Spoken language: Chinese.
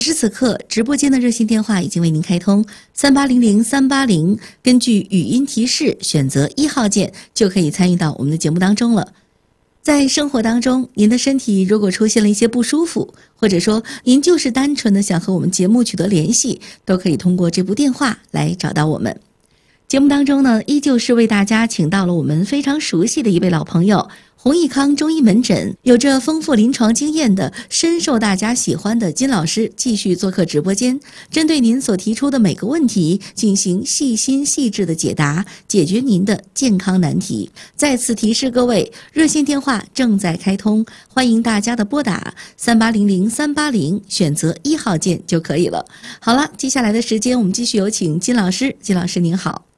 此时此刻，直播间的热线电话已经为您开通，3800-380，根据语音提示选择1号键，就可以参与到我们的节目当中了。在生活当中，您的身体如果出现了一些不舒服，或者说您就是单纯的想和我们节目取得联系，都可以通过这部电话来找到我们。节目当中呢，依旧是为大家请到了我们非常熟悉的一位老朋友，弘益康中医门诊有着丰富临床经验的、深受大家喜欢的金老师继续做客直播间，针对您所提出的每个问题进行细心细致的解答，解决您的健康难题。再次提示各位，热线电话正在开通，欢迎大家的拨打3800-380，选择1号键就可以了。好了，接下来的时间我们继续有请金老师。金老师您好。